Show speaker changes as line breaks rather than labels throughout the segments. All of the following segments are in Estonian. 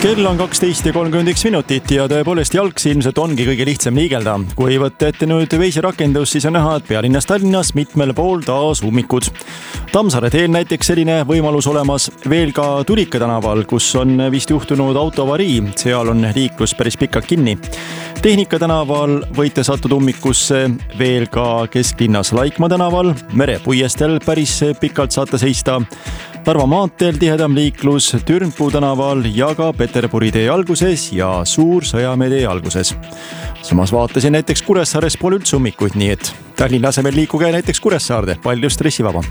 Kell on 12:31 ja tõepoolest jalgsi ilmselt ongi kõige lihtsam liigelda. Kui võtta ette nüüd veisirakendus, siis on näha, et pealinnas Tallinnas mitmel pool taas ummikud. Tammsaare teel näiteks selline võimalus olemas, veel ka Tulika tänaval, kus on vist juhtunud autoavarii, seal on liiklus päris pikalt kinni. Tehnika tänaval võite sattuda ummikusse, veel ka kesklinnas Laikmaa tänaval, Merepuiestel päris pikalt saate seista. Narva maanteel tihedam liiklus Türmpuu tänaval ja ka Peterburi tee alguses ja Suur-Sõjamäe tee alguses. Samas vaatasin näiteks Kuressaares pole üldse ummikuid, nii et Tallinna asemel liikuge näiteks Kuressaarde, palju stressivaba.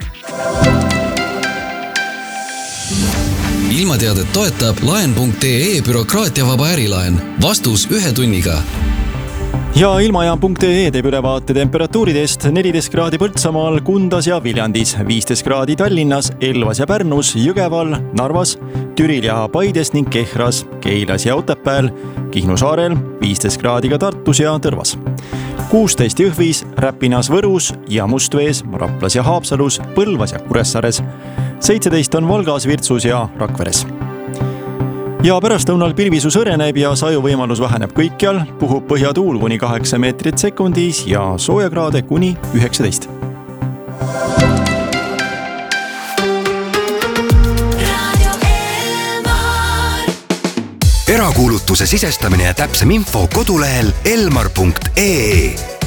Ilmateadet toetab laen.ee bürokraatiavaba ärilaen. Vastus 1 tunniga.
Ja ilmajaam.ee teeb ülevaate temperatuuridest 14 kraadi Põltsamaal, Kundas ja Viljandis, 15 kraadi Tallinnas, Elvas ja Pärnus, Jõgeval, Narvas, Türil ja Paides ning Kehras, Keilas ja Otepääl, Kihnu saarel, 15 kraadi ka Tartus ja Tõrvas. 16 Jõhvis, Räpinas, Võrus ja Mustvees, Raplas ja Haapsalus, Põlvas ja Kuressaares. 17 on Valgas, Virtsus ja Rakveres. Ja pärastlõunal pilvisus õreneb ja sajuvõimalus väheneb kõikjal, puhub põhjatuul kuni 8 meetrit sekundis ja soojakraade kuni 19.
Erakuulutuse sisestamine ja täpsem info kodulehel elmar.ee.